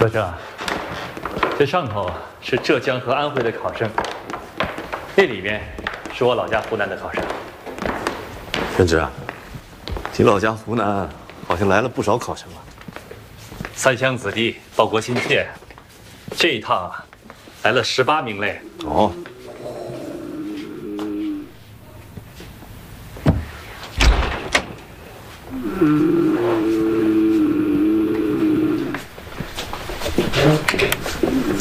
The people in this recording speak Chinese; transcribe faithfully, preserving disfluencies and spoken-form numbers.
科长，这上头是浙江和安徽的考生，那里面是我老家湖南的考生。 任职啊，你老家湖南好像来了不少考生啊。 三乡子弟报国心切，这一趟啊，来了十八名嘞。 哦。 嗯